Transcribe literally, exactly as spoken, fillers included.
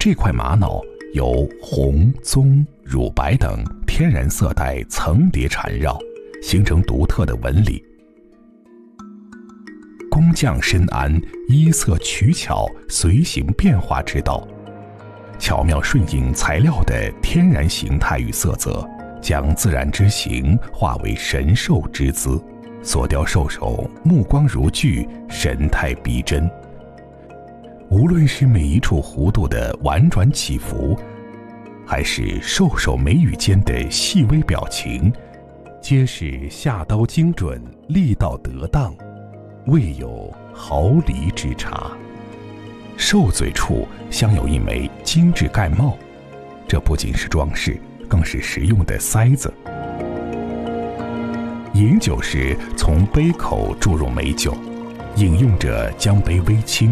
这块玛瑙由红、棕、乳白等天然色带层叠缠绕，形成独特的纹理。工匠深谙衣色取巧、随形变化之道，巧妙顺应材料的天然形态与色泽，将自然之形化为神兽之姿，所雕兽首目光如炬，神态逼真。无论是每一处弧度的婉转起伏，还是兽首眉宇间的细微表情，皆是下刀精准，力道得当，未有毫厘之差。兽嘴处镶有一枚精致盖帽，这不仅是装饰，更是实用的塞子。饮酒时从杯口注入美酒，饮用者将杯微倾，